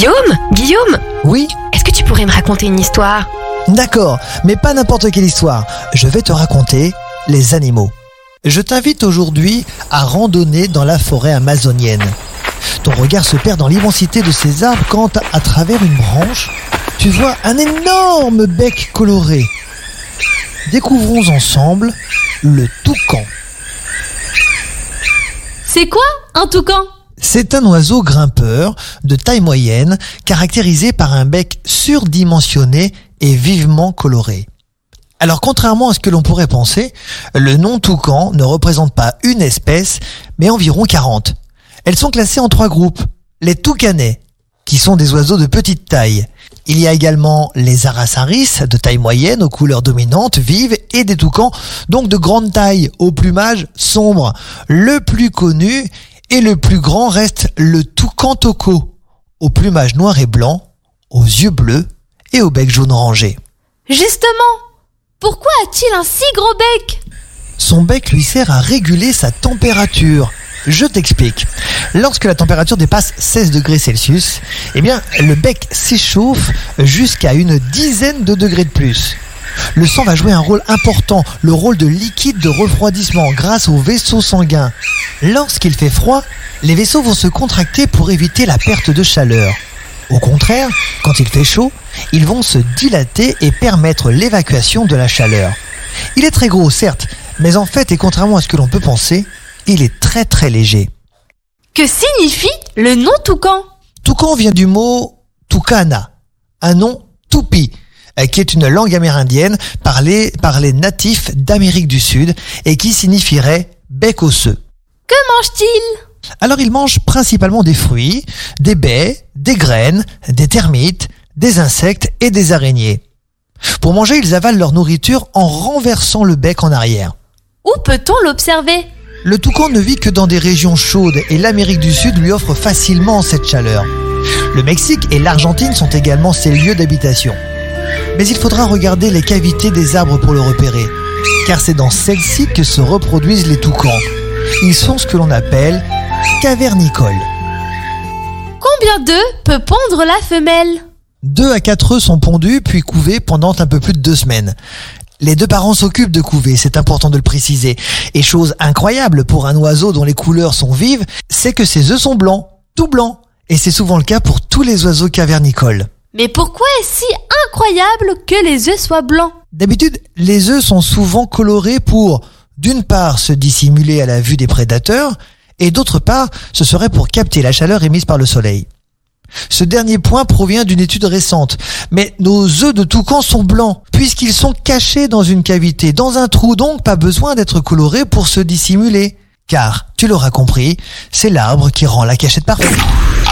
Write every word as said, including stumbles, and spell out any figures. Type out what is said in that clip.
Guillaume Guillaume Oui, Est-ce que tu pourrais me raconter une histoire? d'accord, mais pas n'importe quelle histoire. Je vais te raconter les animaux. Je t'invite aujourd'hui à randonner dans la forêt amazonienne. Ton regard se perd dans l'immensité de ces arbres quand, à travers une branche, tu vois un énorme bec coloré. Découvrons ensemble le toucan. C'est quoi un toucan? C'est un oiseau grimpeur de taille moyenne, caractérisé par un bec surdimensionné et vivement coloré. Alors contrairement à ce que l'on pourrait penser, le nom toucan ne représente pas une espèce, mais environ quarante. Elles sont classées en trois groupes. Les toucanets, qui sont des oiseaux de petite taille. Il y a également les arasaris, de taille moyenne, aux couleurs dominantes, vives, et des toucans, donc de grande taille, au plumage sombre. Le plus connu et le plus grand reste le toucan toco, au plumage noir et blanc, aux yeux bleus et au bec jaune orangé. Justement, pourquoi a-t-il un si gros bec? Son bec lui sert à réguler sa température. Je t'explique. Lorsque la température dépasse seize degrés Celsius, eh bien, le bec s'échauffe jusqu'à une dizaine de degrés de plus. Le sang va jouer un rôle important, le rôle de liquide de refroidissement grâce aux vaisseaux sanguins. Lorsqu'il fait froid, les vaisseaux vont se contracter pour éviter la perte de chaleur. Au contraire, quand il fait chaud, ils vont se dilater et permettre l'évacuation de la chaleur. Il est très gros, certes, mais en fait, et contrairement à ce que l'on peut penser, il est très très léger. Que signifie le nom toucan? Toucan vient du mot Tucana, un nom tupi, qui est une langue amérindienne parlée par les natifs d'Amérique du Sud et qui signifierait bec osseux. Que mange-t-il? Alors il mange principalement des fruits, des baies, des graines, des termites, des insectes et des araignées. Pour manger, ils avalent leur nourriture en renversant le bec en arrière. Où peut-on l'observer? Le toucan ne vit que dans des régions chaudes et l'Amérique du Sud lui offre facilement cette chaleur. Le Mexique et l'Argentine sont également ses lieux d'habitation. Mais il faudra regarder les cavités des arbres pour le repérer, car c'est dans celles-ci que se reproduisent les toucans. Ils sont ce que l'on appelle cavernicoles. Combien d'œufs peut pondre la femelle? Deux à quatre œufs sont pondus puis couvés pendant un peu plus de deux semaines. Les deux parents s'occupent de couver, c'est important de le préciser. Et chose incroyable pour un oiseau dont les couleurs sont vives, c'est que ses œufs sont blancs, tout blancs. Et c'est souvent le cas pour tous les oiseaux cavernicoles. Mais pourquoi est-ce si incroyable que les œufs soient blancs? D'habitude, les œufs sont souvent colorés pour, d'une part, se dissimuler à la vue des prédateurs, et d'autre part, ce serait pour capter la chaleur émise par le soleil. Ce dernier point provient d'une étude récente, mais nos œufs de toucan sont blancs, puisqu'ils sont cachés dans une cavité, dans un trou, donc pas besoin d'être colorés pour se dissimuler. Car, tu l'auras compris, c'est l'arbre qui rend la cachette parfaite.